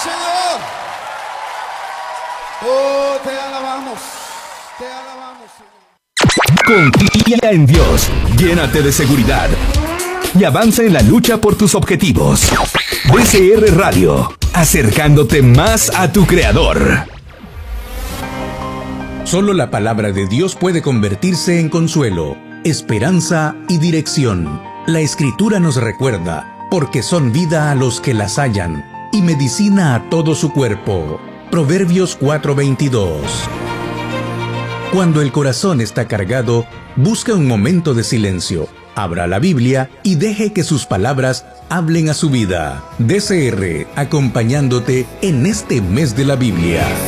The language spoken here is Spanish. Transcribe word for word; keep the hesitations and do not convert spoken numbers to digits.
Señor. Oh, te alabamos. Te alabamos, Señor. Confía en Dios. Llénate de seguridad. Y avanza en la lucha por tus objetivos. D C R Radio. Acercándote más a tu Creador. Solo la palabra de Dios puede convertirse en consuelo, esperanza y dirección. La Escritura nos recuerda, porque son vida a los que las hallan, y medicina a todo su cuerpo. Proverbios cuatro veintidós. Cuando el corazón está cargado, busca un momento de silencio, abra la Biblia y deje que sus palabras hablen a su vida. D C R, acompañándote en este mes de la Biblia.